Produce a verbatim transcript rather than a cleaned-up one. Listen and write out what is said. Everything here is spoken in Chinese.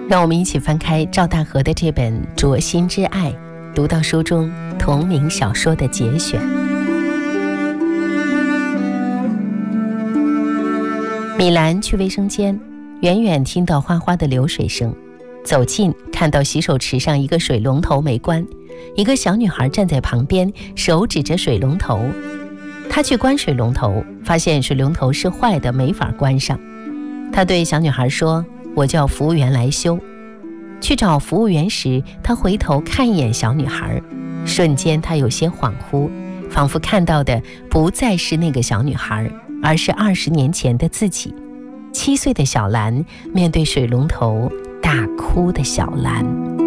让我们一起翻开赵大河的这本《灼心之爱》，读到书中同名小说的节选。米兰去卫生间，远远听到哗哗的流水声，走近看到洗手池上一个水龙头没关，一个小女孩站在旁边，手指着水龙头。她去关水龙头，发现水龙头是坏的，没法关上。她对小女孩说：“我叫服务员来修。”去找服务员时，她回头看一眼小女孩，瞬间她有些恍惚，仿佛看到的不再是那个小女孩，而是二十年前的自己。七岁的小兰面对水龙头大哭的小兰。